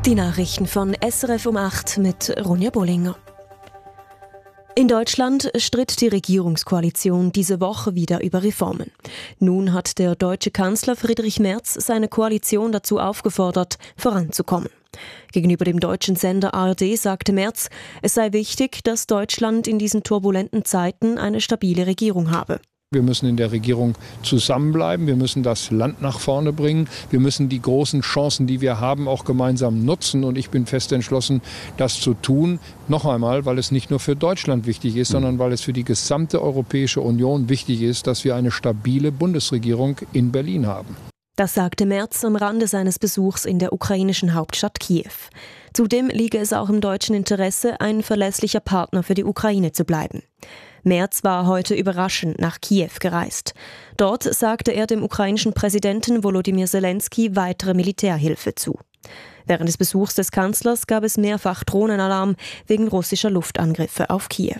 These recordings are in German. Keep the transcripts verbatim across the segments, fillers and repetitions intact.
Die Nachrichten von S R F um acht mit Ronja Bollinger. In Deutschland stritt die Regierungskoalition diese Woche wieder über Reformen. Nun hat der deutsche Kanzler Friedrich Merz seine Koalition dazu aufgefordert, voranzukommen. Gegenüber dem deutschen Sender A R D sagte Merz, es sei wichtig, dass Deutschland in diesen turbulenten Zeiten eine stabile Regierung habe. Wir müssen in der Regierung zusammenbleiben, wir müssen das Land nach vorne bringen, wir müssen die großen Chancen, die wir haben, auch gemeinsam nutzen. Und ich bin fest entschlossen, das zu tun. Noch einmal, weil es nicht nur für Deutschland wichtig ist, sondern weil es für die gesamte Europäische Union wichtig ist, dass wir eine stabile Bundesregierung in Berlin haben. Das sagte Merz am Rande seines Besuchs in der ukrainischen Hauptstadt Kiew. Zudem liege es auch im deutschen Interesse, ein verlässlicher Partner für die Ukraine zu bleiben. Merz war heute überraschend nach Kiew gereist. Dort sagte er dem ukrainischen Präsidenten Volodymyr Zelensky weitere Militärhilfe zu. Während des Besuchs des Kanzlers gab es mehrfach Drohnenalarm wegen russischer Luftangriffe auf Kiew.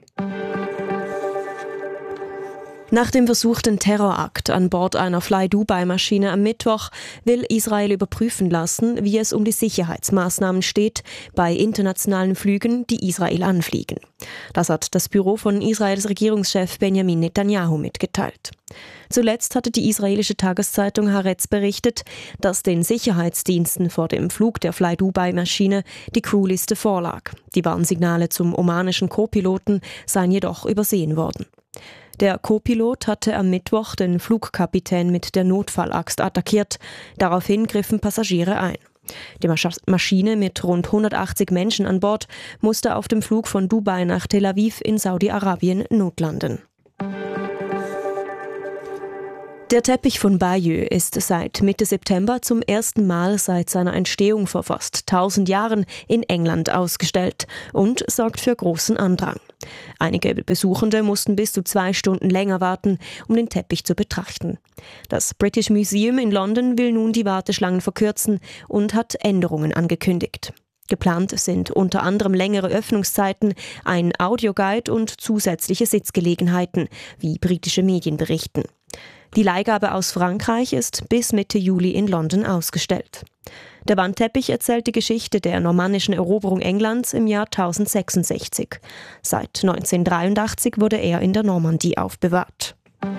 Nach dem versuchten Terrorakt an Bord einer Fly-Dubai-Maschine am Mittwoch will Israel überprüfen lassen, wie es um die Sicherheitsmaßnahmen steht bei internationalen Flügen, die Israel anfliegen. Das hat das Büro von Israels Regierungschef Benjamin Netanyahu mitgeteilt. Zuletzt hatte die israelische Tageszeitung Haaretz berichtet, dass den Sicherheitsdiensten vor dem Flug der Fly-Dubai-Maschine die Crewliste vorlag. Die Warnsignale zum omanischen Co-Piloten seien jedoch übersehen worden. Der Co-Pilot hatte am Mittwoch den Flugkapitän mit der Notfallaxt attackiert. Daraufhin griffen Passagiere ein. Die Masch- Maschine mit rund hundertachtzig Menschen an Bord musste auf dem Flug von Dubai nach Tel Aviv in Saudi-Arabien notlanden. Der Teppich von Bayeux ist seit Mitte September zum ersten Mal seit seiner Entstehung vor fast tausend Jahren in England ausgestellt und sorgt für großen Andrang. Einige Besuchende mussten bis zu zwei Stunden länger warten, um den Teppich zu betrachten. Das British Museum in London will nun die Warteschlangen verkürzen und hat Änderungen angekündigt. Geplant sind unter anderem längere Öffnungszeiten, ein Audioguide und zusätzliche Sitzgelegenheiten, wie britische Medien berichten. Die Leihgabe aus Frankreich ist bis Mitte Juli in London ausgestellt. Der Wandteppich erzählt die Geschichte der normannischen Eroberung Englands im Jahr tausendsechsundsechzig. Seit neunzehnhundertdreiundachtzig wurde er in der Normandie aufbewahrt.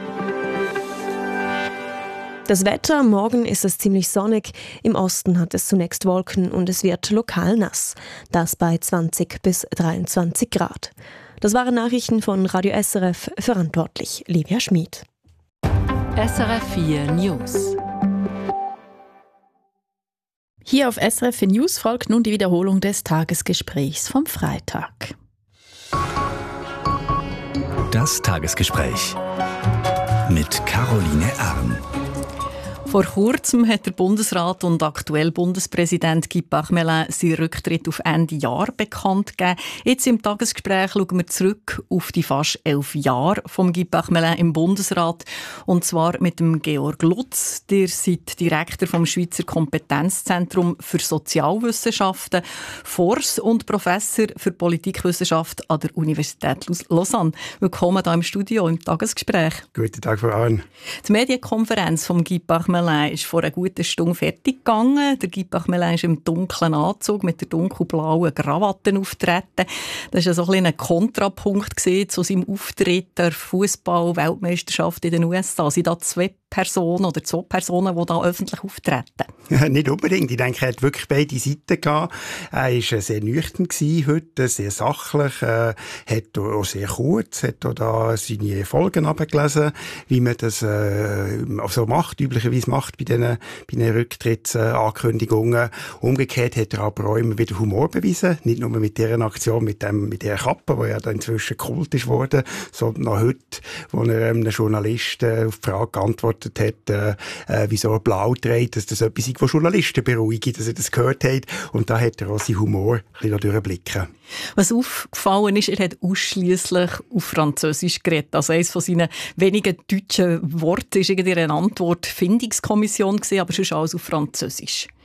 Das Wetter, morgen ist es ziemlich sonnig. Im Osten hat es zunächst Wolken und es wird lokal nass. Das bei zwanzig bis dreiundzwanzig Grad. Das waren Nachrichten von Radio S R F, verantwortlich Livia Schmid. S R F vier News. Hier auf S R F vier News folgt nun die Wiederholung des Tagesgesprächs vom Freitag. Das Tagesgespräch mit Caroline Erm. Vor kurzem hat der Bundesrat und aktuell Bundespräsident Guy Parmelin seinen Rücktritt auf Ende Jahr bekannt gegeben. Jetzt im Tagesgespräch schauen wir zurück auf die fast elf Jahre von Guy Parmelin im Bundesrat. Und zwar mit dem Georg Lutz. Der seid Direktor vom Schweizer Kompetenzzentrum für Sozialwissenschaften, Fors und Professor für Politikwissenschaft an der Universität Lausanne. Willkommen hier im Studio im Tagesgespräch. Guten Tag, Frau Ahn. Die Medienkonferenz von Guy Parmelin ist vor einer guten Stunde fertig gegangen. Der Guy Parmelin ist im dunklen Anzug mit der dunkelblauen Krawatte auftreten. Das war so ein bisschen ein Kontrapunkt zu seinem Auftritt der Fußball-Weltmeisterschaft in den U S A. Sind da zwei Personen oder zwei Personen, die da öffentlich auftreten? Nicht unbedingt. Ich denke, er hat wirklich beide Seiten gehabt. Er war sehr nüchtern heute, sehr sachlich, äh, hat auch sehr kurz, hat auch da seine Folgen abgelesen, wie man das äh, so macht, üblicherweise macht bei diesen, bei diesen Rücktrittsankündigungen. Umgekehrt hat er aber auch immer wieder Humor bewiesen, nicht nur mit dieser Aktion, mit dem, mit dieser Kappe, die ja da inzwischen Kult ist worden, sondern auch heute, wo er einem Journalisten auf die Frage geantwortet hat, äh, äh, wieso er blau trägt, dass das etwas ist, was Journalisten beruhigt, dass er das gehört hat. Und da hat er auch seinen Humor ein bisschen durchblicken. Was aufgefallen ist, er hat ausschliesslich auf Französisch geredet. Also eines von seinen wenigen deutschen Worten war irgendwie eine Antwort Findungskommission gewesen, aber sonst alles auf Französisch.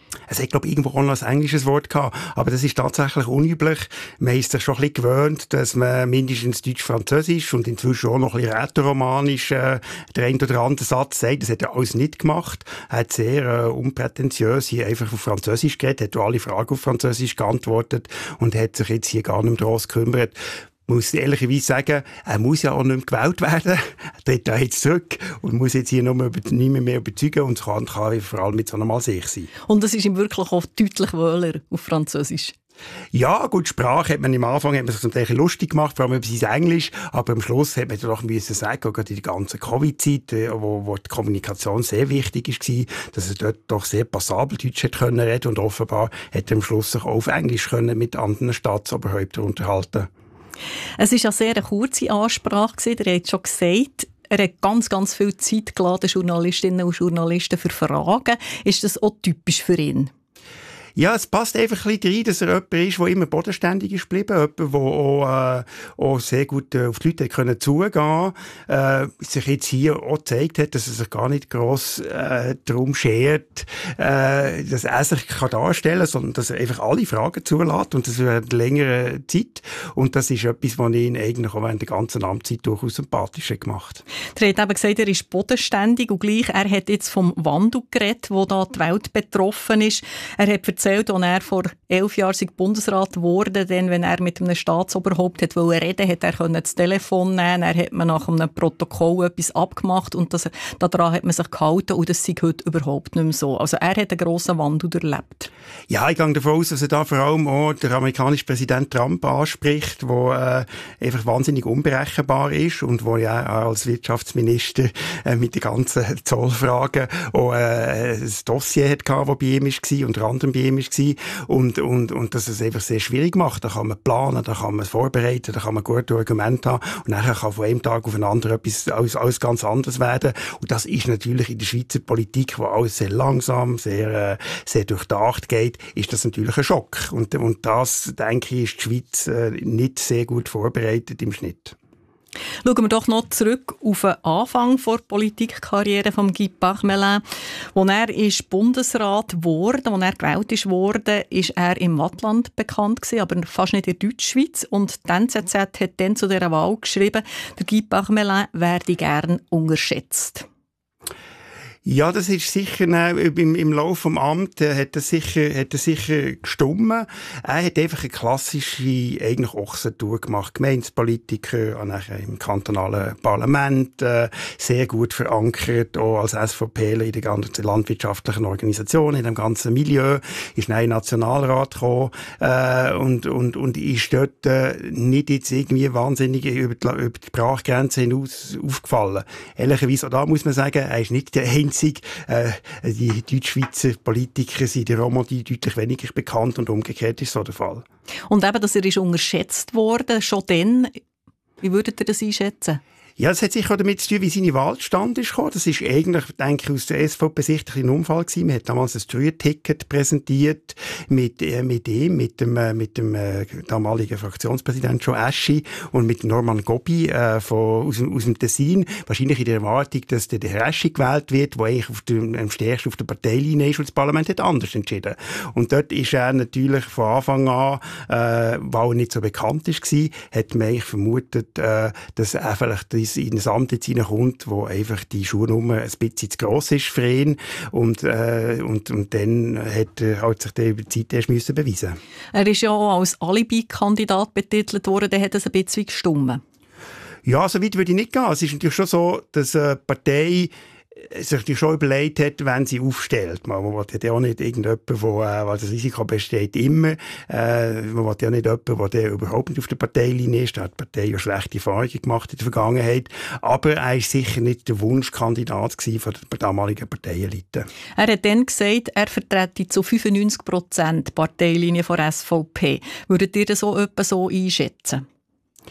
Es hat, glaube ich, irgendwo auch noch ein englisches Wort gehabt. Aber das ist tatsächlich unüblich. Man ist sich schon ein bisschen gewöhnt, dass man mindestens Deutsch-Französisch und inzwischen auch noch ein bisschen rätoromanisch äh, der ein oder andere Satz sagt. Das hat er alles nicht gemacht. Er hat sehr äh, unprätentiös hier einfach auf Französisch geredet, hat alle Fragen auf Französisch geantwortet und hat sich jetzt hier gar nicht mehr darum gekümmert. Ich muss ehrlicherweise sagen, er muss ja auch nicht mehr gewählt werden. Er tritt da jetzt zurück und muss jetzt hier nicht mehr, nicht mehr, mehr überzeugen und kann, kann vor allem mit so einem Mal sich sein. Und es ist ihm wirklich auch deutlich wohler auf Französisch. Ja, gut, Sprache hat man am Anfang hat man sich zum Teil lustig gemacht, vor allem über sein Englisch, aber am Schluss hat man doch müssen sagen, gerade in der ganzen Covid-Zeit, wo, wo die Kommunikation sehr wichtig war, dass er dort doch sehr passabel Deutsch hat können reden und offenbar hat er am Schluss sich auch auf Englisch können mit anderen Staatsoberhäuptern unterhalten. Es war ja sehr eine kurze Ansprache, ihr habt schon gesagt, er hat ganz, ganz viel Zeit geladen, Journalistinnen und Journalisten für Fragen. Ist das auch typisch für ihn? Ja, es passt einfach ein bisschen rein, dass er jemand ist, der immer bodenständig ist geblieben, jemand, der auch, äh, auch sehr gut äh, auf die Leute können zugehen äh, sich jetzt hier auch gezeigt hat, dass er sich gar nicht gross äh, darum schert, äh, dass er sich kann darstellen kann, sondern dass er einfach alle Fragen zulässt und das während längerer Zeit. Und das ist etwas, was ihn eigentlich auch während der ganzen Amtszeit durchaus sympathisch gemacht. Er hat eben gesagt, er ist bodenständig und gleich, er hat jetzt vom Wandel geredet, wo da die Welt betroffen ist. Er hat erzählt, als er vor elf Jahren Bundesrat wurde, denn wenn er mit einem Staatsoberhaupt hat wollte reden, hat er das Telefon nehmen, er hat man nach einem Protokoll etwas abgemacht und das, daran hat man sich gehalten und das ist heute überhaupt nicht mehr so. Also er hat einen grossen Wandel erlebt. Ja, ich gehe davon aus, dass er da vor allem auch der amerikanische Präsident Trump anspricht, der äh, einfach wahnsinnig unberechenbar ist und wo ja auch als Wirtschaftsminister äh, mit den ganzen Zollfragen auch äh, ein Dossier hatte, das bei ihm war, unter anderem bei ihm war. Und, und, und dass es einfach sehr schwierig macht. Da kann man planen, da kann man es vorbereiten, da kann man gute Argumente haben und nachher kann von einem Tag auf den anderen etwas alles, alles ganz anderes werden. Und das ist natürlich in der Schweizer Politik, wo alles sehr langsam, sehr, äh, sehr durchdacht geht, ist das natürlich ein Schock. Und, und das, denke ich, ist die Schweiz äh, nicht sehr gut vorbereitet im Schnitt. Schauen wir doch noch zurück auf den Anfang der Politikkarriere von Guy Parmelin. Als er ist Bundesrat wurde, als er gewählt wurde, ist er im Waadtland bekannt gewesen, aber fast nicht in der Deutschschweiz. Und die N Z Z hat dann zu dieser Wahl geschrieben, der Guy Parmelin werde gern unterschätzt. Ja, das ist sicher, äh, im, im Laufe des Amts äh, hat das sicher, hat das sicher gestummen. Er hat einfach eine klassische, eigentlich Ochsentour gemacht. Gemeindepolitiker, nachher im kantonalen Parlament, äh, sehr gut verankert, auch als SVPler in den ganzen landwirtschaftlichen Organisationen, in dem ganzen Milieu, ist dann in den Nationalrat gekommen, äh, und, und, und ist dort, äh, nicht jetzt irgendwie wahnsinnig über die, über die Sprachgrenze hinaus aufgefallen. Ehrlicherweise, auch da muss man sagen, er ist nicht der einzige. Äh, die Deutschschweizer Politiker sind in der Romandie deutlich weniger bekannt und umgekehrt ist so der Fall. Und eben, dass er ist unterschätzt wurde, schon dann, wie würdet ihr das einschätzen? Ja, das hat sicher auch damit zu tun, wie seine Wahl zustande ist gekommen. Das ist eigentlich, denke ich, aus der S V P-Sicht ein Unfall gewesen. Man hat damals ein Steuerticket präsentiert mit, äh, mit ihm, mit dem, äh, mit dem äh, damaligen Fraktionspräsident Joe Aschi und mit Norman Gobbi äh, von, aus, aus dem Tessin. Wahrscheinlich in der Erwartung, dass der, der Herr Aschi gewählt wird, der eigentlich auf dem, am stärksten auf der Parteilinie ist, und das Parlament hat anders entschieden. Und dort ist er natürlich von Anfang an, äh, weil er nicht so bekannt ist, war, hat man eigentlich vermutet, äh, dass er vielleicht in ein Amt jetzt hineinkommt, wo einfach die Schuhnummer ein bisschen zu gross ist für ihn. Und, äh, und, und dann hat er halt sich über die Zeit erst müssen beweisen. Er ist ja auch als Alibi-Kandidat betitelt worden, dann hat es ein bisschen gestummen. Ja, so weit würde ich nicht gehen. Es ist natürlich schon so, dass eine Partei sich schon überlegt hat, wenn sie aufstellt. Man will ja auch nicht irgendjemanden, wo, äh, weil das Risiko besteht immer, äh, man will ja nicht jemanden, der überhaupt nicht auf der Parteilinie ist. Da hat die Partei ja schlechte Erfahrungen gemacht in der Vergangenheit. Aber er war sicher nicht der Wunschkandidat von der damaligen Parteielite. Er hat dann gesagt, er vertrete zu fünfundneunzig Prozent die Parteilinie von S V P. Würdet ihr das so etwa so einschätzen?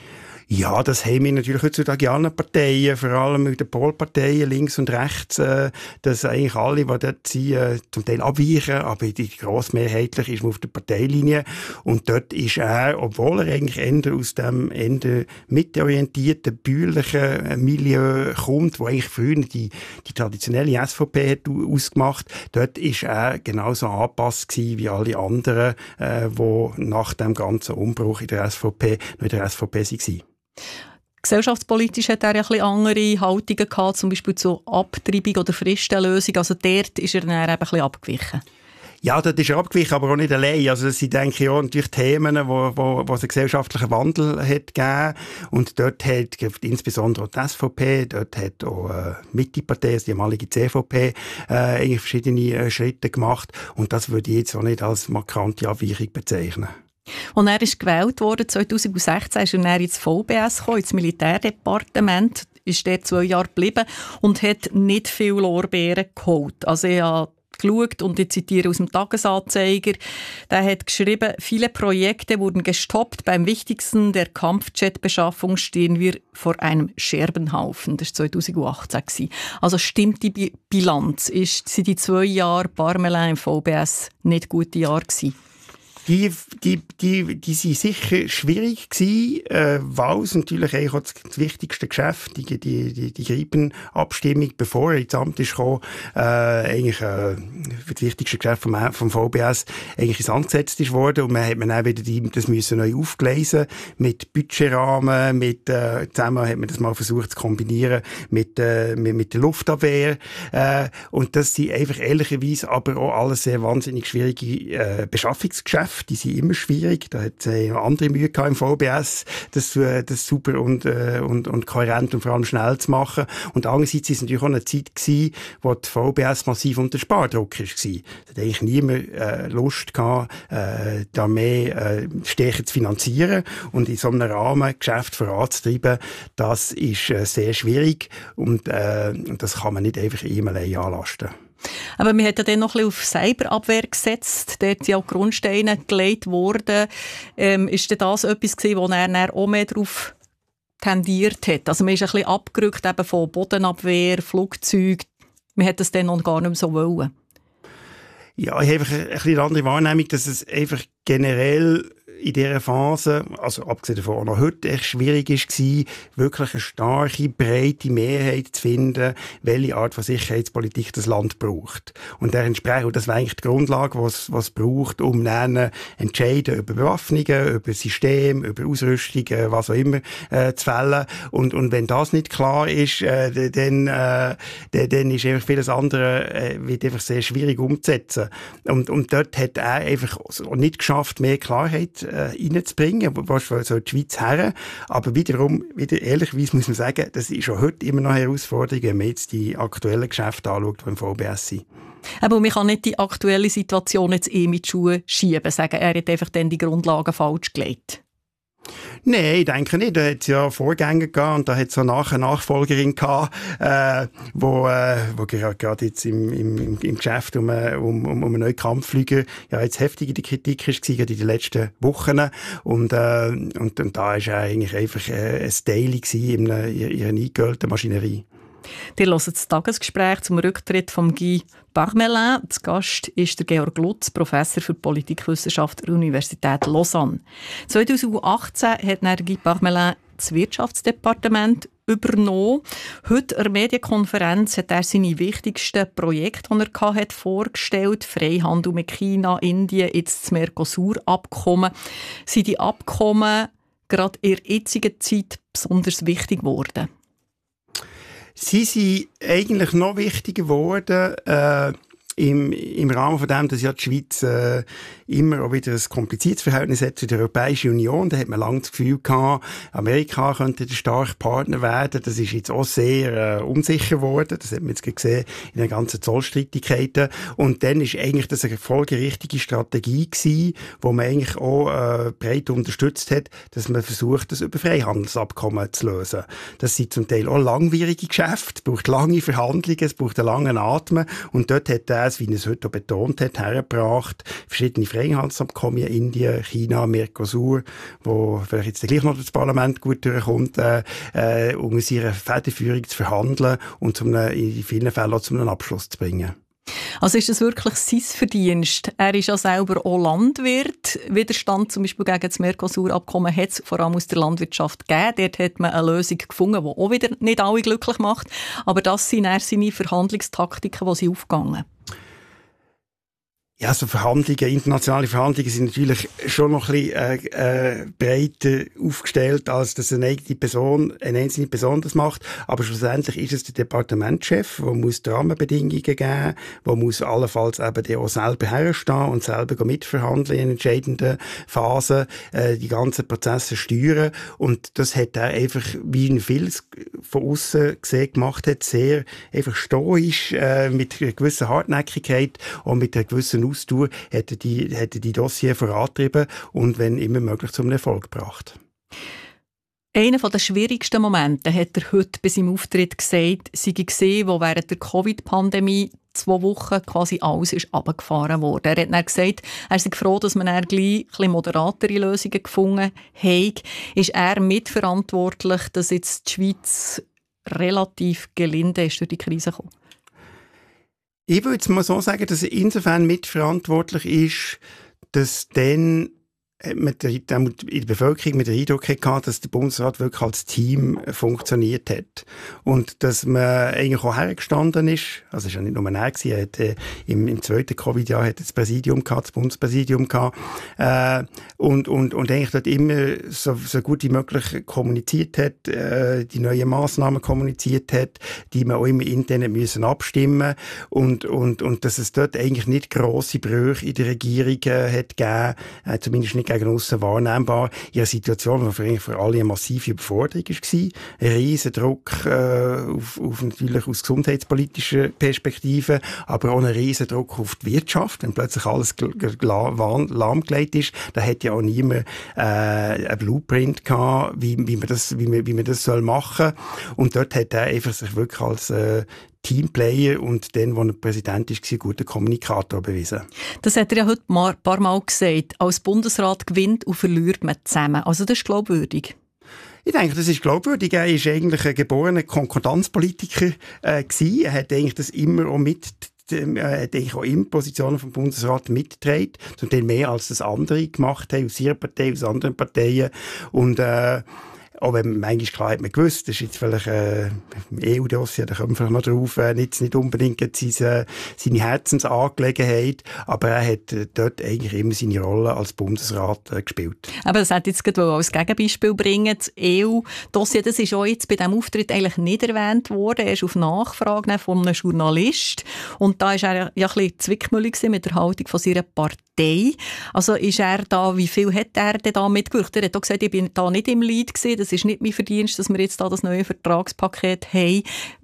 Ja, das haben wir natürlich heutzutage in allen Parteien, vor allem mit den Polparteien links und rechts, äh, dass eigentlich alle, die dort sind, äh, zum Teil abweichen, aber die grossmehrheitlich ist man auf der Parteilinie. Und dort ist er, obwohl er eigentlich eher aus dem eher mitteorientierten, bäuerlichen Milieu kommt, wo eigentlich früher die, die traditionelle S V P hat ausgemacht, dort ist er genauso angepasst gewesen wie alle anderen, äh, die nach dem ganzen Umbruch in der S V P noch in der S V P waren. Gesellschaftspolitisch hat er ja ein bisschen andere Haltungen gehabt, zum Beispiel zur Abtreibung oder Fristenlösung. Also dort ist er dann eben ein bisschen abgewichen. Ja, dort ist er abgewichen, aber auch nicht allein. Also das sind, denke ich, auch natürlich Themen, wo, wo, wo es einen gesellschaftlichen Wandel hat gegeben. Und dort hat insbesondere auch die S V P, dort hat auch äh, Mitte-Partei, also die ehemalige C V P, äh, eigentlich verschiedene äh, Schritte gemacht. Und das würde ich jetzt auch nicht als markante Abweichung bezeichnen. Als er ist gewählt wurde, zwanzig sechzehn, ist er dann ins V B S gekommen, ins Militärdepartement, ist dort zwei Jahre geblieben und hat nicht viel Lorbeeren geholt. Also er hat geschaut, und ich zitiere aus dem Tagesanzeiger, der hat geschrieben, viele Projekte wurden gestoppt. Beim wichtigsten der Kampfjet-Beschaffung stehen wir vor einem Scherbenhaufen. Das war zwanzig achtzehn. Also stimmt die Bilanz? Ist, sind die zwei Jahre Parmelin im V B S nicht gute Jahre gewesen? Die, die, die, die sind sicher schwierig gewesen, äh, weil es natürlich eigentlich auch das, das wichtigste Geschäft, die, die, die, die Gripen-Abstimmung, bevor er ins Amt ist gekommen, äh, eigentlich, äh, für das wichtigste Geschäft vom, vom V B S eigentlich ins Amt gesetzt ist worden. Und man hat man auch wieder die, das müssen neu aufgleisen, mit Budgetrahmen, mit, äh, zusammen hat man das mal versucht zu kombinieren, mit, äh, mit, mit der Luftabwehr, äh, und das sind einfach ehrlicherweise aber auch alles sehr wahnsinnig schwierige, äh, Beschaffungsgeschäfte. Die sind immer schwierig. Da hat es andere Mühe gehabt im V B S, das, das super und, äh, und, und kohärent und vor allem schnell zu machen. Und andererseits war es natürlich auch eine Zeit gewesen, wo die V B S massiv unter Spardruck war. Es hat eigentlich niemand äh, Lust gehabt, äh, die Armee äh, stärker zu finanzieren. Und in so einem Rahmen Geschäft voranzutreiben, das ist äh, sehr schwierig. Und, äh, und das kann man nicht einfach ihm allein anlasten. Aber man hat ja dann noch ein bisschen auf Cyberabwehr gesetzt. Dort sind auch Grundsteine gelegt worden. Ähm, ist denn das etwas gewesen, wo er dann auch mehr darauf tendiert hat? Also man ist ein bisschen abgerückt eben von Bodenabwehr, Flugzeug. Man hat das dann noch gar nicht mehr so wollen. Ja, ich habe einfach ein bisschen eine andere Wahrnehmung, dass es einfach generell in dieser Phase, also abgesehen davon auch noch heute, echt schwierig war, wirklich eine starke, breite Mehrheit zu finden, welche Art von Sicherheitspolitik das Land braucht. Und dementsprechend, und das wäre eigentlich die Grundlage, was es braucht, um dann entscheiden über Bewaffnungen, über System, über Ausrüstung, was auch immer, äh, zu fällen. Und, und wenn das nicht klar ist, äh, dann, äh, dann ist einfach vieles andere, äh, wird einfach sehr schwierig umzusetzen. Und, und dort hat er einfach nicht geschafft, mehr Klarheit äh, reinzubringen, wo so die Schweiz her. Aber wiederum, wieder ehrlicherweise muss man sagen, das ist schon heute immer noch eine Herausforderung, wenn man jetzt die aktuellen Geschäfte anschaut, die im V B S sind. Aber man kann nicht die aktuelle Situation jetzt eh mit Schuhen schieben, sagen, er hat einfach dann die Grundlagen falsch gelegt. Nein, ich denke nicht. Da hat es ja Vorgänger gehabt und da hat es eine Nachfolgerin gehabt, äh, wo, äh, wo gerade jetzt im, im, im Geschäft um, um, um einen neuen Kampfflüger ja jetzt heftig in der Kritik ist, gerade in den letzten Wochen. Und, äh, und, und da war eigentlich einfach äh, ein Daily in einer, ihrer eingeölten Maschinerie. Ihr hört das Tagesgespräch zum Rücktritt von Guy Parmelin. Zu Gast ist der Georg Lutz, Professor für Politikwissenschaft der Universität Lausanne. zwanzig achtzehn hat dann Guy Parmelin das Wirtschaftsdepartement übernommen. Heute an der Medienkonferenz hat er seine wichtigsten Projekte, die er hatte, vorgestellt. Freihandel mit China, Indien, jetzt das Mercosur-Abkommen. Sind die Abkommen gerade in der jetzigen Zeit besonders wichtig geworden? Sie sind eigentlich noch wichtiger geworden, äh, im, im Rahmen von dem, dass ja die Schweiz äh, immer auch wieder ein kompliziertes Verhältnis hat zu der Europäischen Union. Da hat man lange das Gefühl gehabt, Amerika könnte der starke Partner werden. Das ist jetzt auch sehr äh, unsicher geworden. Das hat man jetzt gesehen in den ganzen Zollstreitigkeiten. Und dann ist eigentlich das eine folgerichtige Strategie gewesen, wo man eigentlich auch äh, breit unterstützt hat, dass man versucht, das über Freihandelsabkommen zu lösen. Das sind zum Teil auch langwierige Geschäfte, es braucht lange Verhandlungen, es braucht einen langen Atem. Und dort hat er Prozess, wie er es heute auch betont hat, hergebracht. Verschiedene Freihandelsabkommen, Indien, China, Mercosur, wo vielleicht jetzt gleich noch das Parlament gut durchkommt, äh, äh, um ihre Federführung zu verhandeln und zum, in vielen Fällen auch zu einem Abschluss zu bringen. Also ist das wirklich sein Verdienst? Er ist ja selber auch Landwirt. Widerstand zum Beispiel gegen das Mercosur-Abkommen hat es vor allem aus der Landwirtschaft gegeben. Dort hat man eine Lösung gefunden, die auch wieder nicht alle glücklich macht. Aber das sind eher seine Verhandlungstaktiken, die sie aufgegangen. Ja, so Verhandlungen, internationale Verhandlungen sind natürlich schon noch ein bisschen äh, äh, breiter aufgestellt, als dass eine eigene Person, eine einzelne Person das macht. Aber schlussendlich ist es der Departementschef, der muss die Rahmenbedingungen geben, der muss allenfalls eben auch selber herstehen und selber mitverhandeln in entscheidenden Phasen, äh, die ganzen Prozesse steuern. Und das hat er einfach, wie ihn vieles von außen gesehen gemacht hat, sehr einfach stoisch, äh, mit einer gewissen Hartnäckigkeit und mit einer gewissen Ausdauer hätte die, hätte die Dossier vorantrieben und wenn immer möglich zum Erfolg gebracht. Einer der schwierigsten Momente hat er heute bei seinem Auftritt gesagt, sei gesehen, wo während der Covid-Pandemie zwei Wochen quasi alles ist runtergefahren wurde. Er hat dann gesagt, er sei froh, dass man dann gleich ein bisschen moderatere Lösungen gefunden hat. Ist er mitverantwortlich, dass jetzt die Schweiz relativ gelinde ist durch die Krise gekommen? Ich würde jetzt mal so sagen, dass er insofern mitverantwortlich ist, dass dann mit der, in der Bevölkerung mit der Eindruck hatte, dass der Bundesrat wirklich als Team funktioniert hat. Und dass man eigentlich auch hergestanden ist, also es war ja nicht nur er, er hat, äh, im, im zweiten Covid-Jahr hat das Präsidium gehabt, das Bundespräsidium gehabt, äh, und, und, und eigentlich dort immer so, so gut wie möglich kommuniziert hat, äh, die neuen Massnahmen kommuniziert hat, die man auch immer intern müssen abstimmen und, und, und dass es dort eigentlich nicht grosse Brüche in der Regierung äh, hat gegeben, äh, zumindest nicht gegen aussen wahrnehmbar, in einer Situation, die für, für alle eine massive Überforderung war. Ein riesen Druck äh, auf, auf natürlich aus gesundheitspolitischer Perspektive, aber auch ein riesen Druck auf die Wirtschaft, wenn plötzlich alles lahmgelegt ist. Da hat ja auch niemand äh, einen Blueprint gehabt, wie, wie, man das, wie, man, wie man das soll machen soll. Und dort hat er einfach sich wirklich als äh, Teamplayer und dann, als er Präsident war, ein guter Kommunikator bewiesen. Das hat er ja heute ein paar Mal gesagt. Als Bundesrat gewinnt und verliert man zusammen. Also das ist glaubwürdig. Ich denke, das ist glaubwürdig. Er war eigentlich ein geborener Konkordanzpolitiker äh, gewesen. Er hat eigentlich das immer auch mit Er hat eigentlich auch in Positionen vom Bundesrat mitgetragen, zum Teil mehr als das andere gemacht haben, aus ihrer Partei, aus anderen Parteien. Und äh, auch wenn man manchmal klar hat man gewusst, das ist jetzt vielleicht äh, ein E U-Dossier, da kommen wir vielleicht noch drauf, äh, nicht, nicht unbedingt seine, seine Herzensangelegenheit, aber er hat äh, dort eigentlich immer seine Rolle als Bundesrat äh, gespielt. Aber das hätte ich jetzt gerade als Gegenbeispiel bringen. Das E U-Dossier, das ist auch jetzt bei diesem Auftritt eigentlich nicht erwähnt worden. Er ist auf Nachfrage von einem Journalist und da war er ja ein bisschen zwickmühlig mit der Haltung von seiner Partei. Also ist er da, wie viel hat er denn da mitgewirkt? Er hat auch gesagt, ich bin da nicht im Lead gewesen. Das ist nicht mein Verdienst, dass wir jetzt da das neue Vertragspaket haben.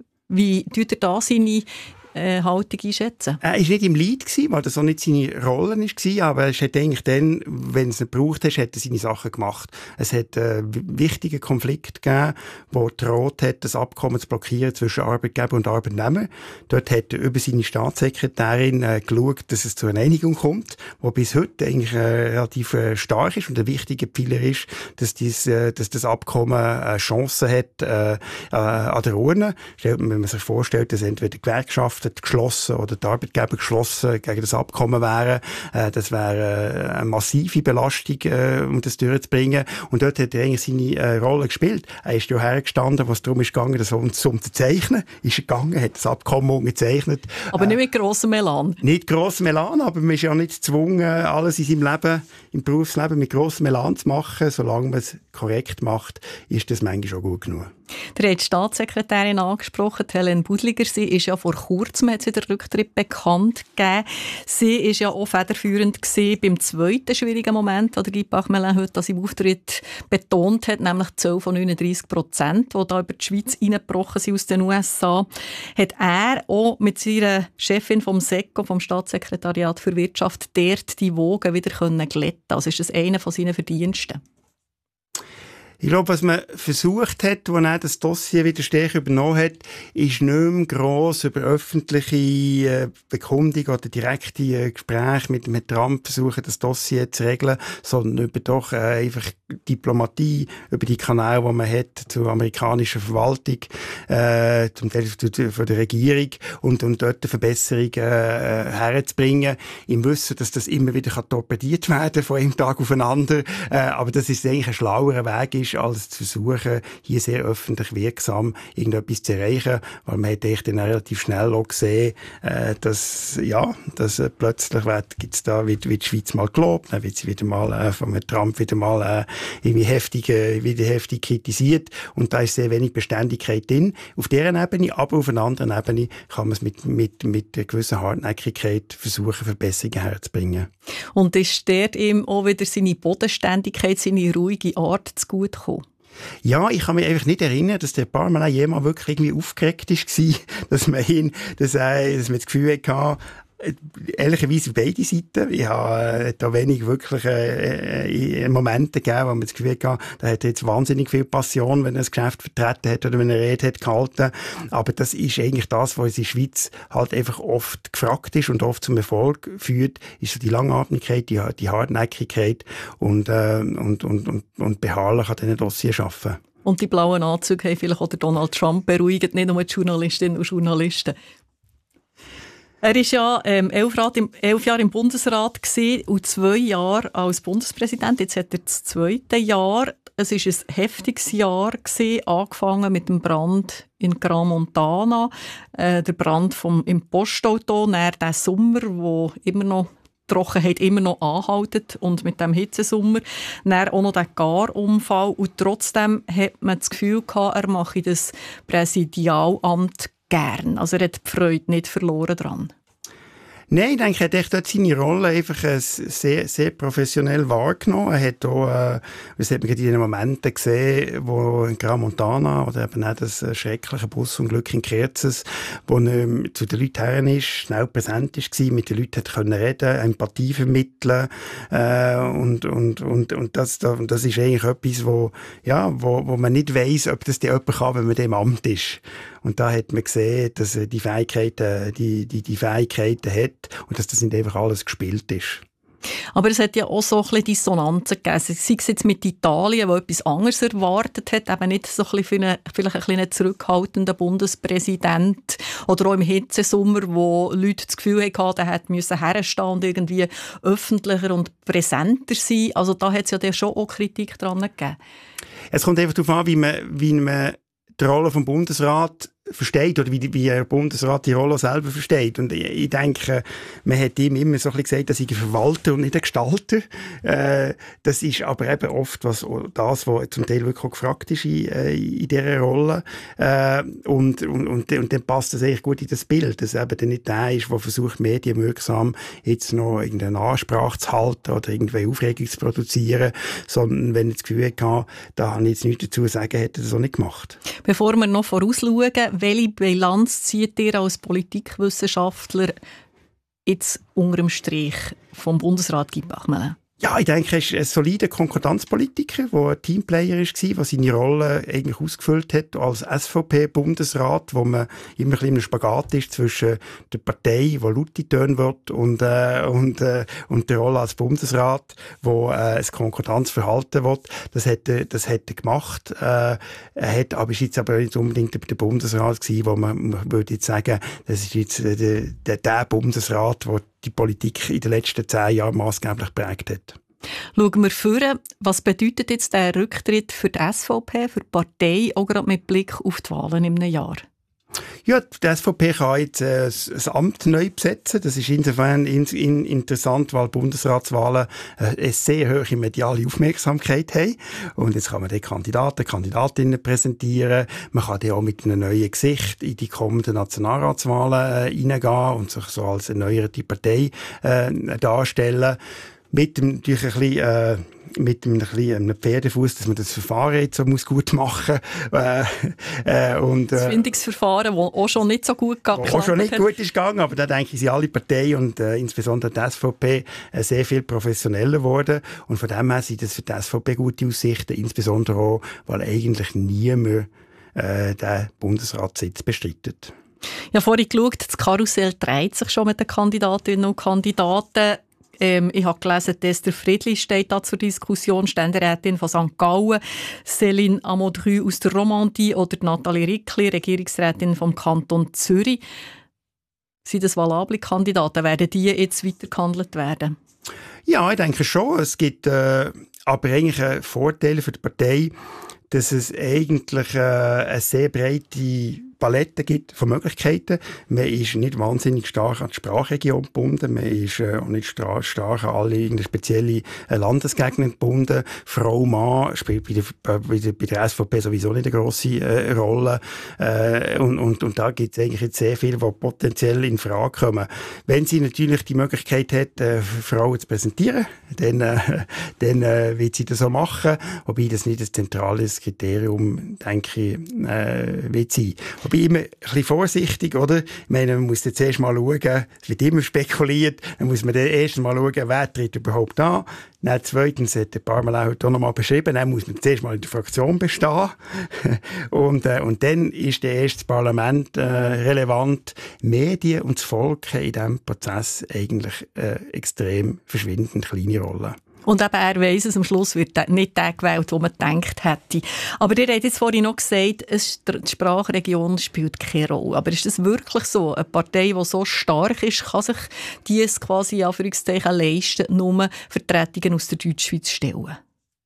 Wie tut er da seine äh, Haltung einschätzen? Er war nicht im Lead, weil das auch nicht seine Rolle war, aber er hat eigentlich dann, wenn es nicht gebraucht hat, hat er seine Sachen gemacht. Es hat einen wichtigen Konflikt gegeben, der droht hat, das Abkommen zu blockieren zwischen Arbeitgeber und Arbeitnehmer. Dort hat er über seine Staatssekretärin äh, geschaut, dass es zu einer Einigung kommt, die bis heute eigentlich äh, relativ äh, stark ist und ein wichtiger Pfeiler ist, dass, dies, äh, dass das Abkommen eine Chance hat äh, äh, an der Urne. Wenn man sich vorstellt, dass entweder Gewerkschaften geschlossen oder die Arbeitgeber geschlossen gegen das Abkommen wären. Äh, das wäre äh, eine massive Belastung, äh, um das durchzubringen. Und dort hat er eigentlich seine äh, Rolle gespielt. Er ist ja hergestanden, was darum ist gegangen, das zu unterzeichnen. Ist er gegangen, hat das Abkommen unterzeichnet. Aber nicht mit grossem Elan. Nicht grossem Elan, aber man ist ja nicht gezwungen, alles in seinem Leben, im Berufsleben mit grossem Elan zu machen. Solange man es korrekt macht, ist das manchmal schon gut genug. Der hat die Staatssekretärin angesprochen, Helen Budliger. Sie ist ja vor kurzem, hat sie den Rücktritt bekannt gegeben. Sie ist ja auch federführend gewesen beim zweiten schwierigen Moment, den Guy Parmelin heute an seinem Auftritt betont hat, nämlich die Zahl von neununddreissig Prozent, die da über die Schweiz reingebrochen sind aus den U S A. Hat er auch mit seiner Chefin vom SECO, vom Staatssekretariat für Wirtschaft, dort die Wogen wieder glätten können. Also ist das einer von seinen Verdiensten? Ich glaube, was man versucht hat, als er das Dossier wieder stärker übernommen hat, ist nicht mehr gross über öffentliche äh, Bekundung oder direkte äh, Gespräche mit, mit Trump versuchen, das Dossier zu regeln, sondern über doch äh, einfach Diplomatie, über die Kanäle, die man hat zur amerikanischen Verwaltung, äh, zum Teil von der Regierung und, und dort eine Verbesserung äh, herzubringen, im Wissen, dass das immer wieder kann torpediert werden von einem Tag auf den anderen, äh, aber dass es eigentlich ein schlauerer Weg ist, als zu versuchen, hier sehr öffentlich wirksam irgendetwas zu erreichen, weil man hat echt dann relativ schnell auch gesehen, äh, dass, ja, dass äh, plötzlich gibt es da, wird, wird die Schweiz mal gelobt, dann wird sie wieder mal äh, von Trump wieder mal äh, irgendwie heftig, äh, wieder heftig kritisiert und da ist sehr wenig Beständigkeit drin. Auf dieser Ebene, aber auf einer anderen Ebene kann man es mit, mit, mit einer gewissen Hartnäckigkeit versuchen, Verbesserungen herzubringen. Und ist dort ihm auch wieder seine Bodenständigkeit, seine ruhige Art zu gut gekommen? Ja, ich kann mich einfach nicht erinnern, dass der Parmelin jemand wirklich irgendwie aufgeregt war, dass man ihn, dass er, dass man das Gefühl hatte, ehrlicherweise beide Seiten. Ich habe äh, da wenig wirklich äh, äh, Momente gegeben, wo man das Gefühl hatte, da hat er jetzt wahnsinnig viel Passion, wenn er das Geschäft vertreten hat oder wenn er eine Rede hat gehalten. Aber das ist eigentlich das, was in der Schweiz halt einfach oft gefragt ist und oft zum Erfolg führt, ist so die Langatmigkeit, die, die Hartnäckigkeit und, äh, und, und, und, und beharrlich an diesen Dossiers arbeiten. Und die blauen Anzüge haben vielleicht auch Donald Trump beruhigt, nicht nur die Journalistinnen und Journalisten. Er war ja ähm, elf, im, elf Jahre im Bundesrat gewesen und zwei Jahre als Bundespräsident. Jetzt hat er das zweite Jahr. Es war ein heftiges Jahr gewesen, angefangen mit dem Brand in Grand Montana, äh, der Brand vom, im Postauto, dann der Sommer, wo immer noch Trockenheit immer noch anhaltet und mit dem Hitzesommer, dann auch noch der Garunfall und trotzdem hat man das Gefühl gehabt, er mache das Präsidialamt gern. Also er hat die Freude nicht verloren dran. Nein, ich denke, er hat echt dort seine Rolle einfach äh, sehr, sehr professionell wahrgenommen. Er hat auch, äh, das hat man in den Momenten gesehen, wo in Grand Montana oder eben auch das äh, schreckliche Busunglück in Kerzes, wo er äh, zu den Leuten her ist, schnell präsent war, mit den Leuten hat können reden, Empathie vermitteln, äh, und, und, und, und das, das ist eigentlich etwas, wo, ja, wo, wo man nicht weiss, ob das jemand kann, wenn man dem Amt ist. Und da hat man gesehen, dass er die Fähigkeiten, die, die, die Fähigkeiten hat und dass das nicht einfach alles gespielt ist. Aber es hat ja auch so ein bisschen Dissonanzen gegeben. Sei es jetzt mit Italien, wo etwas anderes erwartet hat, eben nicht so ein bisschen für einen, vielleicht ein bisschen zurückhaltenden Bundespräsident. Oder auch im Hitzesommer, wo Leute das Gefühl hatten, er hätte herstehen und irgendwie öffentlicher und präsenter sein. Also da hat es ja schon auch Kritik dran gegeben. Es kommt einfach darauf an, wie man, wie man die Rolle vom Bundesrat versteht oder wie, wie der Bundesrat die Rolle selber versteht. Und ich, ich denke, man hat ihm immer so ein bisschen gesagt, dass ich ein Verwalter und nicht ein Gestalter. Äh, das ist aber eben oft was, das, was zum Teil wirklich auch gefragt ist in, äh, in dieser Rolle. Äh, und, und, und, und dann passt das eigentlich gut in das Bild, dass eben dann nicht der ist, der versucht, medienwirksam jetzt noch irgendeine Ansprache zu halten oder irgendwelche Aufregung zu produzieren, sondern wenn ich das Gefühl hatte, da habe ich jetzt nichts dazu zu sagen, hätte er das auch nicht gemacht. Bevor wir noch vorausschauen, welche Bilanz zieht ihr als Politikwissenschaftler jetzt unter dem Strich vom Bundesrat Guy Parmelin? Ja, ich denke, er ist ein solider Konkordanzpolitiker, der ein Teamplayer war, der seine Rolle eigentlich ausgefüllt hat als S V P-Bundesrat, wo man immer ein bisschen im Spagat ist zwischen der Partei, die laute Töne wird, und, äh, und, äh, und der Rolle als Bundesrat, wo äh, ein Konkordanzverhalten wird. Das hat, das hat er gemacht. Äh, er hat, aber ist jetzt aber nicht unbedingt der Bundesrat gewesen, wo man, man würde jetzt sagen, das ist jetzt der, der, der Bundesrat, der die Politik in den letzten zehn Jahren maßgeblich geprägt hat. Schauen wir vor, was bedeutet jetzt der Rücktritt für die S V P, für die Partei, auch gerade mit Blick auf die Wahlen im Jahr? Ja, die S V P kann jetzt äh, das Amt neu besetzen. Das ist insofern in, in, interessant, weil Bundesratswahlen äh, eine sehr hohe mediale Aufmerksamkeit haben. Und jetzt kann man die Kandidaten, Kandidatinnen präsentieren. Man kann die auch mit einem neuen Gesicht in die kommenden Nationalratswahlen äh, reingehen und sich so als erneuerte Partei äh, darstellen. mit dem, natürlich ein bisschen, äh, mit einem, einem Pferdefuß, dass man das Verfahren jetzt so muss gut machen muss. Äh, äh, und, äh, das Findungsverfahren, das auch schon nicht so gut gegangen ist. Auch schon nicht gut ist gegangen, aber da denke ich, sind alle Parteien und äh, insbesondere die S V P äh, sehr viel professioneller geworden. Und von dem her sind das für die S V P gute Aussichten, insbesondere auch, weil eigentlich niemand äh, den Bundesratssitz bestreitet. Ich habe vorhin geschaut, das Karussell dreht sich schon mit den Kandidatinnen und Kandidaten. Ähm, ich habe gelesen, Esther Friedli steht da zur Diskussion, Ständerätin von Sankt Gallen, Céline Amodru aus der Romandie oder Nathalie Rickli, Regierungsrätin vom Kanton Zürich. Sind das valable Kandidaten? Werden die jetzt weitergehandelt werden? Ja, ich denke schon. Es gibt äh, aber eigentlich einen Vorteil für die Partei, dass es eigentlich äh, eine sehr breite Palette gibt von Möglichkeiten. Man ist nicht wahnsinnig stark an die Sprachregion gebunden. Man ist äh, auch nicht stark, stark an alle irgendeine spezielle äh, Landesgegner gebunden. Frau, Mann spielt bei der, bei der, bei der S V P sowieso nicht eine grosse äh, Rolle. Äh, und, und, und da gibt es eigentlich jetzt sehr viele, die potenziell in Frage kommen. Wenn sie natürlich die Möglichkeit hat, äh, Frauen zu präsentieren, dann, äh, dann äh, wird sie das so machen. Wobei das nicht ein zentrales Kriterium, denke ich, äh, wird sein. Ich bin immer ein bisschen vorsichtig, oder? Ich meine, man muss jetzt erst mal schauen, es wird immer spekuliert, dann muss man dann erst mal schauen, wer tritt überhaupt an. Dann zweitens hat der Parmelin heute auch noch mal beschrieben, dann muss man zuerst mal in der Fraktion bestehen. und, äh, und dann ist der erste Parlament äh, relevant. Medien und das Volk haben in diesem Prozess eigentlich äh, extrem verschwindend kleine Rolle. Und eben, er weiss es, am Schluss wird nicht der gewählt, den man gedacht hätte. Aber ihr habt jetzt vorhin noch gesagt, die Sprachregion spielt keine Rolle. Aber ist das wirklich so? Eine Partei, die so stark ist, kann sich dies quasi in Anführungszeichen leisten, nur Vertretungen aus der Deutschschweiz stellen?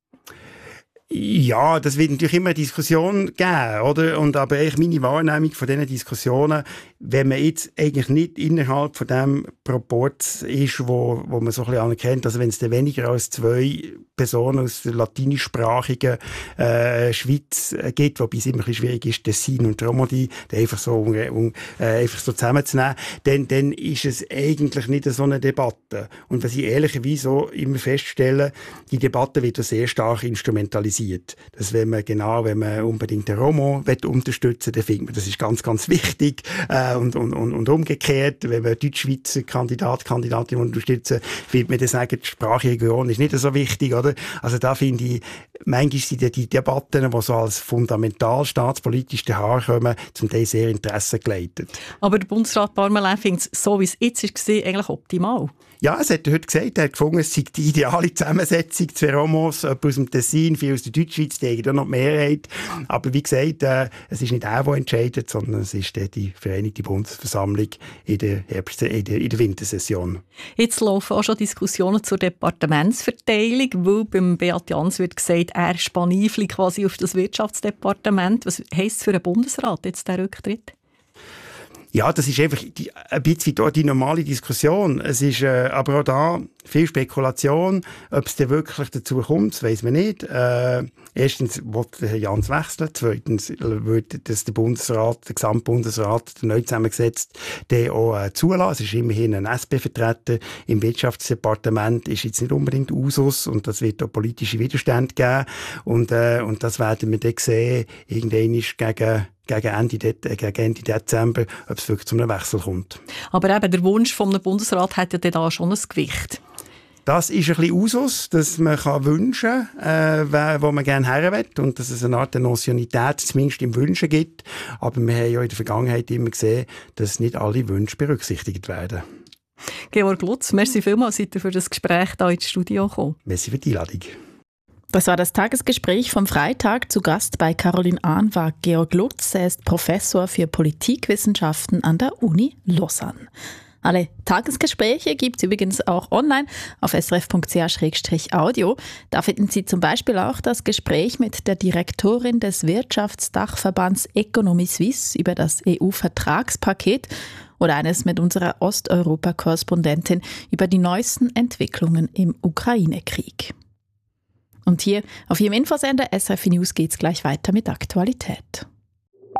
Ja, das wird natürlich immer eine Diskussion geben, oder? Und aber eigentlich meine Wahrnehmung von diesen Diskussionen, wenn man jetzt eigentlich nicht innerhalb von dem Proporz ist, wo, wo man so ein bisschen anerkennt, also wenn es dann weniger als zwei Personen aus der latinischsprachigen äh, Schweiz gibt, wobei es immer ein bisschen schwierig ist, Tessin und Romandie, einfach so, um, äh, einfach so zusammenzunehmen, dann, dann ist es eigentlich nicht so eine Debatte. Und was ich ehrlicherweise so immer feststelle, die Debatte wird sehr stark instrumentalisiert. Dass wenn man genau, wenn man unbedingt den Romo unterstützen will, dann findet man, das ist ganz, ganz wichtig. Äh, und, und, und, und umgekehrt, wenn man Deutschschweizer Kandidat, Kandidatin unterstützen, wird man dann sagen, die Sprachregion ist nicht so wichtig, oder? Also da finde ich, manchmal sind die Debatten, die so als fundamental staatspolitisch daherkommen, zum Teil sehr interessengeleitet. Aber der Bundesrat Parmelin findet es, so wie es jetzt war, eigentlich optimal. Ja, es hat er heute gesagt, er hat gefunden, es sei die ideale Zusammensetzung, zwei Romos, jemand aus dem Tessin, viel aus der Deutschschweiz, die haben da noch die Mehrheit. Aber wie gesagt, äh, es ist nicht er, der entscheidet, sondern es ist die Vereinigte Bundesversammlung in der, Herbst-, in der, in der Wintersession. Jetzt laufen auch schon Diskussionen zur Departementsverteilung, weil beim Beat Jans wird gesagt, er spanifli quasi auf das Wirtschaftsdepartement. Was heisst es für den Bundesrat jetzt der Rücktritt? Ja, das ist einfach die, ein bisschen die normale Diskussion. Es ist äh, aber auch da viel Spekulation. Ob es denn wirklich dazu kommt, das weiss man nicht. Äh, erstens will Herr Jans wechseln. Zweitens würde das der Bundesrat, der Gesamtbundesrat, der neu zusammengesetzt, den auch äh, zulassen. Es ist immerhin ein S P-Vertreter im Wirtschaftsdepartement, ist jetzt nicht unbedingt Usus und das wird auch politische Widerstände geben. Und, äh, und das werden wir dann sehen, irgendwann ist gegen gegen Ende, De- gegen Ende Dezember, ob es wirklich zu einem Wechsel kommt. Aber eben der Wunsch vom Bundesrat hat ja da schon ein Gewicht. Das ist ein bisschen Usus, dass man kann wünschen kann, äh, wo man gerne her will und dass es eine Art Notionität zumindest im Wünschen gibt. Aber wir haben ja in der Vergangenheit immer gesehen, dass nicht alle Wünsche berücksichtigt werden. Georg Lutz, merci vielmals, seid ihr für das Gespräch hier ins Studio gekommen. Merci für die Einladung. Das war das Tagesgespräch vom Freitag. Zu Gast bei Caroline Ahn war Georg Lutz. Er ist Professor für Politikwissenschaften an der Uni Lausanne. Alle Tagesgespräche gibt es übrigens auch online auf s r f punkt c h slash audio. Da finden Sie zum Beispiel auch das Gespräch mit der Direktorin des Wirtschaftsdachverbands Economy Suisse über das E U-Vertragspaket oder eines mit unserer Osteuropa-Korrespondentin über die neuesten Entwicklungen im Ukraine-Krieg. Und hier auf Ihrem Infosender S R F News geht es gleich weiter mit Aktualität.